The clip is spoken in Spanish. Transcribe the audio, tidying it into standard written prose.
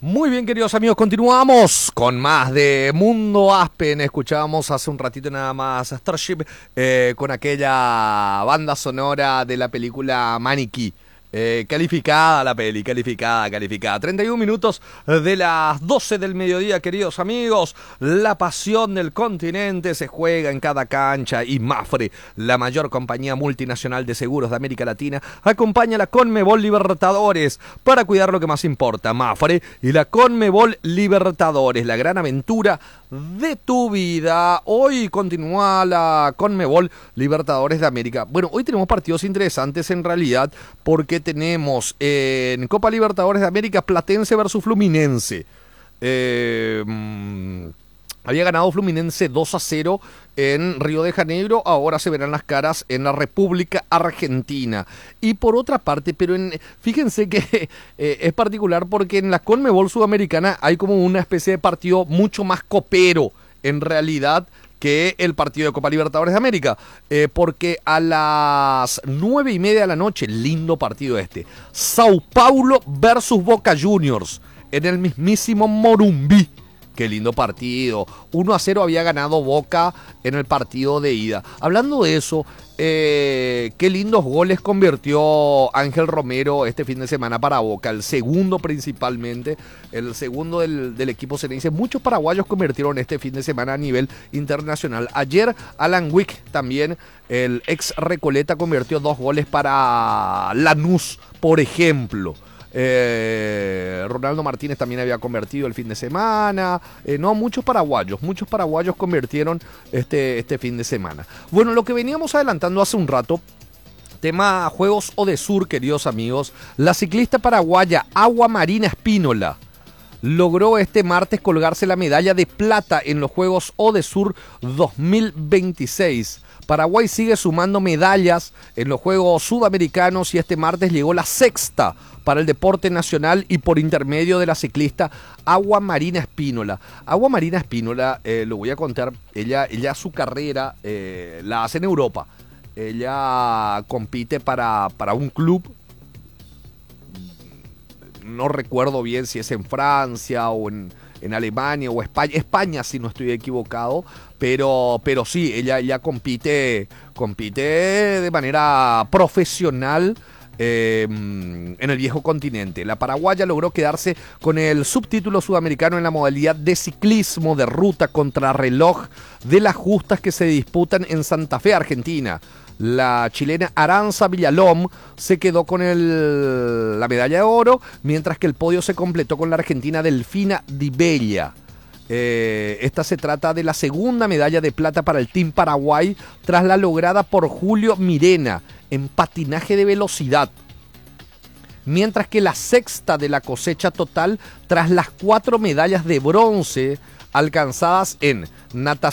Muy bien, queridos amigos, continuamos con más de Mundo Aspen. Escuchábamos hace un ratito nada más Starship con aquella banda sonora de la película Maniquí. Calificada la peli, calificada. 31 minutos de las 12 del mediodía, queridos amigos. La pasión del continente se juega en cada cancha y Mapfre, la mayor compañía multinacional de seguros de América Latina, acompaña a la Conmebol Libertadores para cuidar lo que más importa. Mapfre y la Conmebol Libertadores, la gran aventura de tu vida. Hoy continúa la Conmebol Libertadores de América. Bueno, hoy tenemos partidos interesantes en realidad porque tenemos en Copa Libertadores de América Platense versus Fluminense. Había ganado Fluminense 2-0 en Río de Janeiro, ahora se verán las caras en la República Argentina. Y por otra parte, fíjense que es particular porque en la Conmebol Sudamericana hay como una especie de partido mucho más copero, en realidad, que el partido de Copa Libertadores de América, porque a las 9:30 de la noche, lindo partido Sao Paulo versus Boca Juniors, en el mismísimo Morumbí. Qué lindo partido. 1-0 había ganado Boca en el partido de ida. Hablando de eso, qué lindos goles convirtió Ángel Romero este fin de semana para Boca. El segundo principalmente, el segundo del equipo ceneice. Muchos paraguayos convirtieron este fin de semana a nivel internacional. Ayer Alan Wick también, el ex Recoleta, convirtió 2 goles para Lanús, por ejemplo. Ronaldo Martínez también había convertido el fin de semana. Muchos paraguayos convirtieron este fin de semana. Bueno, lo que veníamos adelantando hace un rato, tema Juegos Odesur, queridos amigos. La ciclista paraguaya Agua Marina Espínola logró este martes colgarse la medalla de plata en los Juegos Odesur 2026. Paraguay sigue sumando medallas en los Juegos Sudamericanos y este martes llegó la 6ª para el deporte nacional y por intermedio de la ciclista Agua Marina Espínola. Agua Marina Espínola, lo voy a contar, ella su carrera la hace en Europa. Ella compite para un club, no recuerdo bien si es en Francia o en Alemania o España si no estoy equivocado, pero sí, ella compite de manera profesional en el viejo continente. La paraguaya logró quedarse con el subtítulo sudamericano en la modalidad de ciclismo de ruta contrarreloj de las justas que se disputan en Santa Fe, Argentina. La chilena Aranza Villalom se quedó con la medalla de oro, mientras que el podio se completó con la argentina Delfina Di Bella. Esta se trata de la segunda medalla de plata para el Team Paraguay tras la lograda por Julio Mirena en patinaje de velocidad, mientras que la 6ª de la cosecha total tras las 4 medallas de bronce alcanzadas en natación,